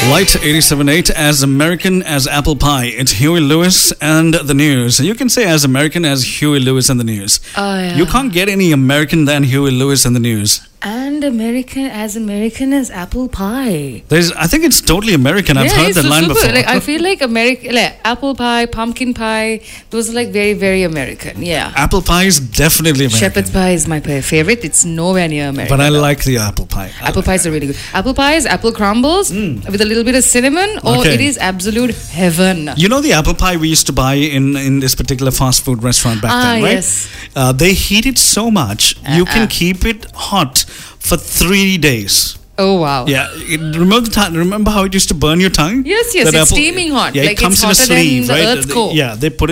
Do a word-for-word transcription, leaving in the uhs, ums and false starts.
Light eighty-seven point eight, as American as apple pie. It's Huey Lewis and the news. You can say as American as Huey Lewis and the news. Oh, yeah. You can't get any American than Huey Lewis and the news. And American as American as apple pie. There's, I think it's totally American. I've yeah, heard it's that so line super. before. Like, I feel like American, like apple pie, pumpkin pie. Those are like very, very American. Yeah. Apple pie is definitely American. Shepherd's pie is my favorite. It's nowhere near American. But I though. like the apple pie. I Apple like pies it. are really good. Apple pies, apple crumbles Mm. with a little bit of cinnamon. Oh, Okay. it is absolute heaven. You know the apple pie we used to buy in, in this particular fast food restaurant back Ah, then, right? yes. Uh, they heat it so much, you Uh-uh. can keep it hot for three days. Oh, wow. Yeah, it, remember the time, remember how it used to burn your tongue? Yes, yes, That it's steaming hot. Yeah, Like, it comes it's in a hotter than sleeve, the right? earth's core. Yeah, they put it